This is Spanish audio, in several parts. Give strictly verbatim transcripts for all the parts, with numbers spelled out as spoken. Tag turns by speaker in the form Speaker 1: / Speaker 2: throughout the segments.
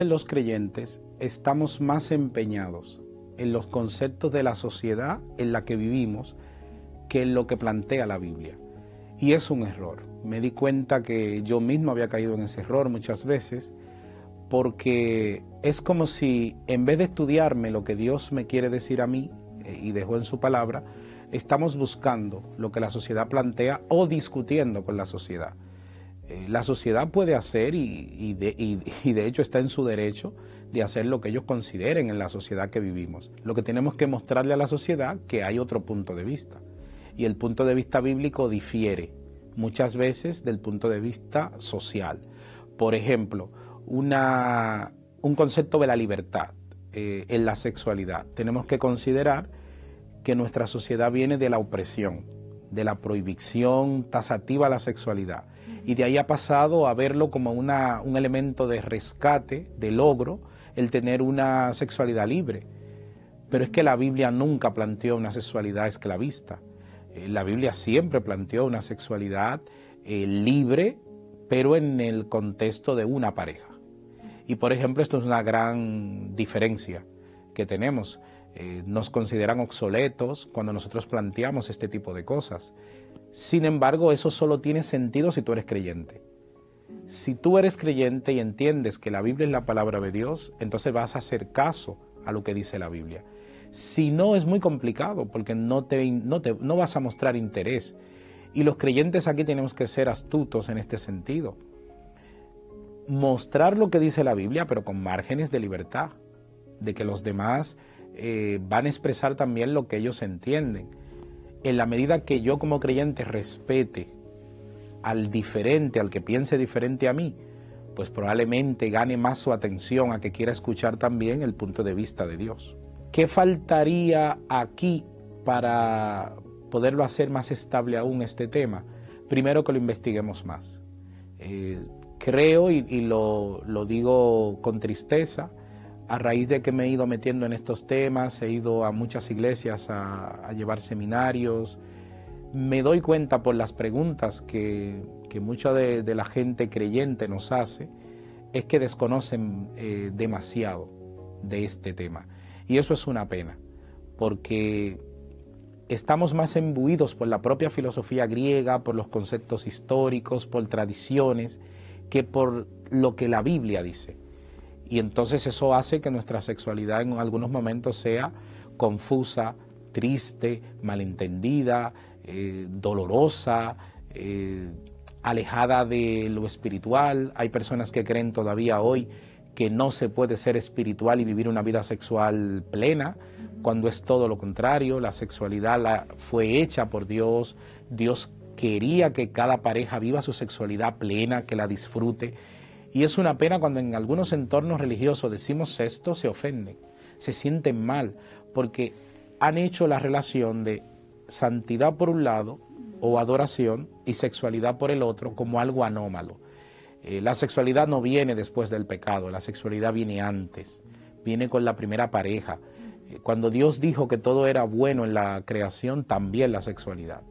Speaker 1: Los creyentes estamos más empeñados en los conceptos de la sociedad en la que vivimos que en lo que plantea la Biblia. Y es un error. Me di cuenta que yo mismo había caído en ese error muchas veces, porque es como si en vez de estudiarme lo que Dios me quiere decir a mí eh, y dejó en su palabra, estamos buscando lo que la sociedad plantea o discutiendo con la sociedad. Eh, la sociedad puede hacer y, y, de, y, y de hecho está en su derecho de hacer lo que ellos consideren en la sociedad que vivimos. Lo que tenemos que mostrarle a la sociedad que hay otro punto de vista. Y el punto de vista bíblico difiere muchas veces del punto de vista social. Por ejemplo, una, un concepto de la libertad eh, en la sexualidad. Tenemos que considerar que nuestra sociedad viene de la opresión, de la prohibición tasativa a la sexualidad. Y de ahí ha pasado a verlo como una, un elemento de rescate, de logro, el tener una sexualidad libre. Pero es que la Biblia nunca planteó una sexualidad esclavista. Eh, la Biblia siempre planteó una sexualidad eh, libre, pero en el contexto de una pareja. Y por ejemplo, esto es una gran diferencia que tenemos. Eh, nos consideran obsoletos cuando nosotros planteamos este tipo de cosas. Sin embargo, eso solo tiene sentido si tú eres creyente. Si tú eres creyente y entiendes que la Biblia es la palabra de Dios, entonces vas a hacer caso a lo que dice la Biblia. Si no, es muy complicado porque no, te, no, te, no vas a mostrar interés. Y los creyentes aquí tenemos que ser astutos en este sentido. Mostrar lo que dice la Biblia, pero con márgenes de libertad, de que los demás eh, van a expresar también lo que ellos entienden. En la medida que yo como creyente respete al diferente, al que piense diferente a mí, pues probablemente gane más su atención a que quiera escuchar también el punto de vista de Dios. ¿Qué faltaría aquí para poderlo hacer más estable aún este tema? Primero, que lo investiguemos más. Eh, creo, y, y lo, lo digo con tristeza, a raíz de que me he ido metiendo en estos temas, he ido a muchas iglesias a, a llevar seminarios, me doy cuenta por las preguntas que, que mucha de, de la gente creyente nos hace, es que desconocen eh, demasiado de este tema. Y eso es una pena, porque estamos más imbuidos por la propia filosofía griega, por los conceptos históricos, por tradiciones, que por lo que la Biblia dice. Y entonces eso hace que nuestra sexualidad en algunos momentos sea confusa, triste, malentendida, eh, dolorosa, eh, alejada de lo espiritual. Hay personas que creen todavía hoy que no se puede ser espiritual y vivir una vida sexual plena, cuando es todo lo contrario. La sexualidad la, fue hecha por Dios. Dios quería que cada pareja viva su sexualidad plena, que la disfrute. Y es una pena cuando en algunos entornos religiosos decimos esto, se ofenden, se sienten mal, porque han hecho la relación de santidad por un lado, o adoración, y sexualidad por el otro, como algo anómalo. Eh, la sexualidad no viene después del pecado, la sexualidad viene antes, viene con la primera pareja. Eh, cuando Dios dijo que todo era bueno en la creación, también la sexualidad.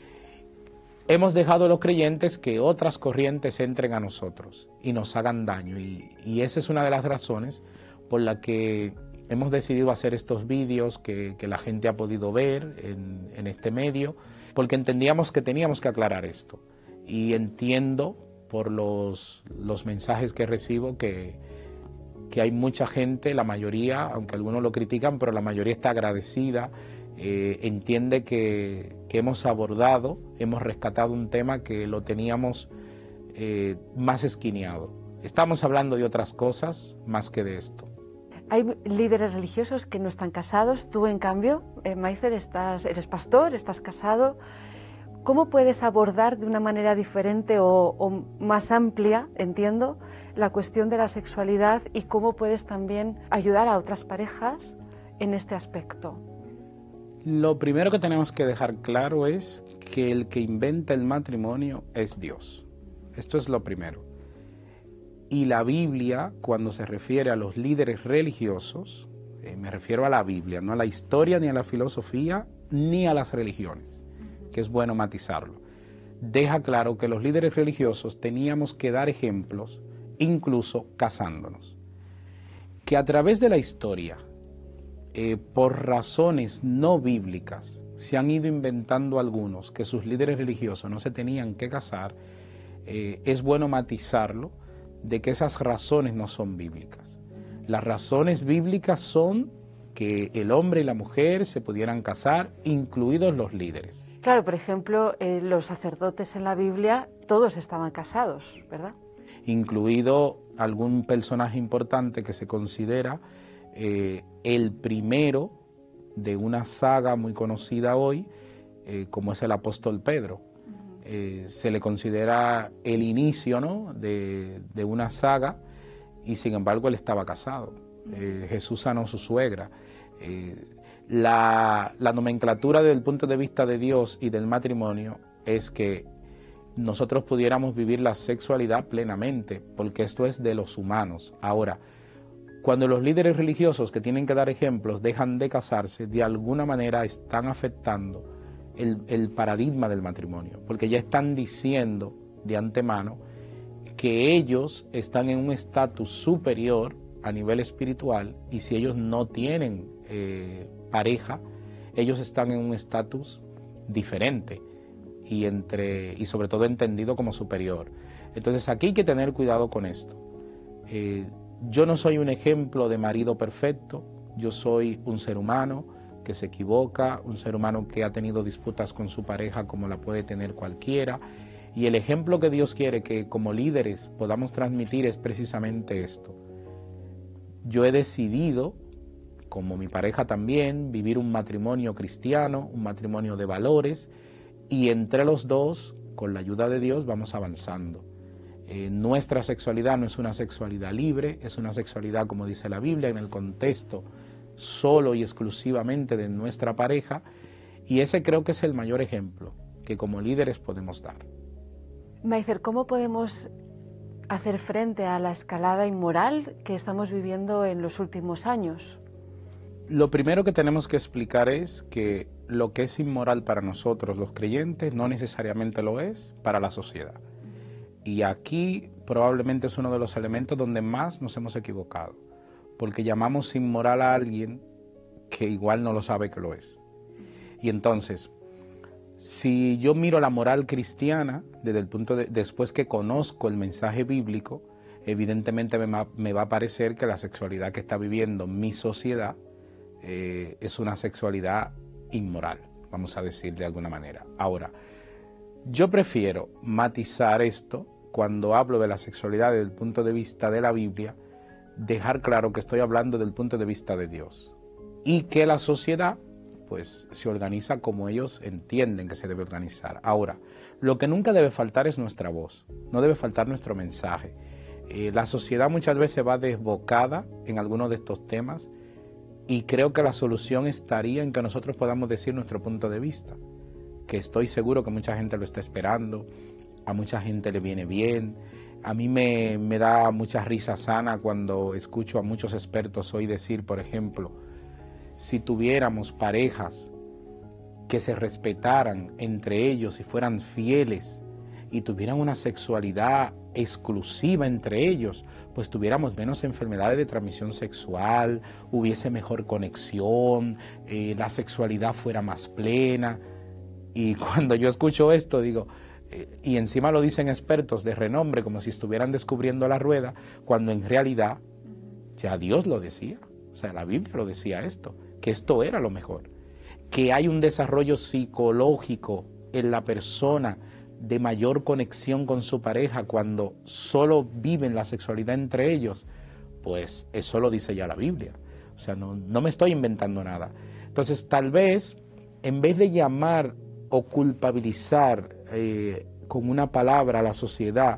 Speaker 1: Hemos dejado a los creyentes que otras corrientes entren a nosotros y nos hagan daño, y, y esa es una de las razones por la que hemos decidido hacer estos vídeos que, que la gente ha podido ver en, en este medio, porque entendíamos que teníamos que aclarar esto. Y entiendo por los, los mensajes que recibo que, que hay mucha gente, la mayoría, aunque algunos lo critican, pero la mayoría está agradecida, eh, entiende que, que hemos abordado, hemos rescatado un tema que lo teníamos eh, más esquineado. Estamos hablando de otras cosas más que de esto.
Speaker 2: Hay líderes religiosos que no están casados. Tú, en cambio, eh, Maizer, estás, eres pastor, estás casado. ¿Cómo puedes abordar de una manera diferente o, o más amplia, entiendo, la cuestión de la sexualidad, y cómo puedes también ayudar a otras parejas en este aspecto?
Speaker 1: Lo primero que tenemos que dejar claro es que el que inventa el matrimonio es Dios. Esto es lo primero. Y la Biblia, cuando se refiere a los líderes religiosos, eh, me refiero a la Biblia, no a la historia, ni a la filosofía, ni a las religiones, que es bueno matizarlo. Deja claro que los líderes religiosos teníamos que dar ejemplos, incluso casándonos. que a través de la historia, eh, por razones no bíblicas, se han ido inventando algunos que sus líderes religiosos no se tenían que casar, eh, es bueno matizarlo de que esas razones no son bíblicas. Las razones bíblicas son que el hombre y la mujer se pudieran casar, incluidos los líderes.
Speaker 2: Claro, por ejemplo, eh, los sacerdotes en la Biblia, todos estaban casados, ¿verdad?
Speaker 1: Incluido algún personaje importante que se considera eh, el primero de una saga muy conocida hoy, eh, como es el apóstol Pedro. Uh-huh. eh, se le considera el inicio, ¿no?, de, de una saga, y sin embargo él estaba casado. Uh-huh. eh, Jesús sanó a su suegra. Eh, la, la nomenclatura desde el punto de vista de Dios y del matrimonio es que nosotros pudiéramos vivir la sexualidad plenamente, porque esto es de los humanos. Ahora, cuando los líderes religiosos que tienen que dar ejemplos dejan de casarse, de alguna manera están afectando el, el paradigma del matrimonio, porque ya están diciendo de antemano que ellos están en un estatus superior a nivel espiritual, y si ellos no tienen eh, pareja, ellos están en un estatus diferente y, entre, y sobre todo entendido como superior. Entonces aquí hay que tener cuidado con esto. Eh, yo no soy un ejemplo de marido perfecto, yo soy un ser humano que se equivoca, un ser humano que ha tenido disputas con su pareja como la puede tener cualquiera, y el ejemplo que Dios quiere que como líderes podamos transmitir es precisamente esto. Yo he decidido, como mi pareja también, vivir un matrimonio cristiano, un matrimonio de valores, y entre los dos, con la ayuda de Dios, vamos avanzando. Eh, nuestra sexualidad no es una sexualidad libre, es una sexualidad, como dice la Biblia, en el contexto solo y exclusivamente de nuestra pareja, y ese creo que es el mayor ejemplo que como líderes podemos dar.
Speaker 2: Maízer, ¿cómo podemos hacer frente a la escalada inmoral que estamos viviendo en los últimos años?
Speaker 1: Lo primero que tenemos que explicar es que lo que es inmoral para nosotros los creyentes no necesariamente lo es para la sociedad. Y aquí probablemente es uno de los elementos donde más nos hemos equivocado, porque llamamos inmoral a alguien que igual no lo sabe que lo es. Y entonces, si yo miro la moral cristiana desde el punto de, después que conozco el mensaje bíblico, evidentemente me va, me va a parecer que la sexualidad que está viviendo mi sociedad eh, es una sexualidad inmoral, vamos a decir de alguna manera. Ahora, yo prefiero matizar esto cuando hablo de la sexualidad desde el punto de vista de la Biblia, dejar claro que estoy hablando desde el punto de vista de Dios y que la sociedad pues se organiza como ellos entienden que se debe organizar. Ahora, lo que nunca debe faltar es nuestra voz, no debe faltar nuestro mensaje. Eh, la sociedad muchas veces va desbocada en algunos de estos temas y creo que la solución estaría en que nosotros podamos decir nuestro punto de vista, que estoy seguro que mucha gente lo está esperando, a mucha gente le viene bien. A mí me, me da mucha risa sana cuando escucho a muchos expertos hoy decir, por ejemplo, si tuviéramos parejas que se respetaran entre ellos y fueran fieles y tuvieran una sexualidad exclusiva entre ellos, pues tuviéramos menos enfermedades de transmisión sexual, hubiese mejor conexión, eh, la sexualidad fuera más plena. Y cuando yo escucho esto digo, eh, y encima lo dicen expertos de renombre como si estuvieran descubriendo la rueda, cuando en realidad ya Dios lo decía, o sea, la Biblia lo decía esto, que esto era lo mejor, que hay un desarrollo psicológico en la persona de mayor conexión con su pareja cuando solo viven la sexualidad entre ellos, pues eso lo dice ya la Biblia, o sea, no, no me estoy inventando nada. Entonces, tal vez, en vez de llamar o culpabilizar eh, con una palabra a la sociedad,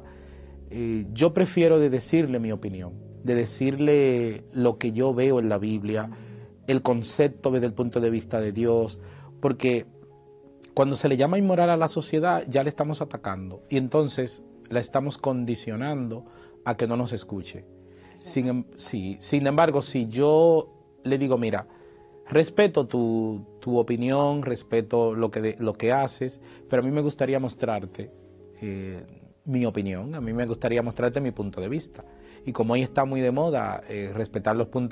Speaker 1: eh, yo prefiero de decirle mi opinión, de decirle lo que yo veo en la Biblia, el concepto desde el punto de vista de Dios, porque cuando se le llama inmoral a la sociedad ya le estamos atacando y entonces la estamos condicionando a que no nos escuche. Sin, sí, sin embargo, si yo le digo, mira, respeto tu, tu opinión, respeto lo que, de, lo que haces, pero a mí me gustaría mostrarte eh, mi opinión, a mí me gustaría mostrarte mi punto de vista. Y como hoy está muy de moda eh, respetar los puntos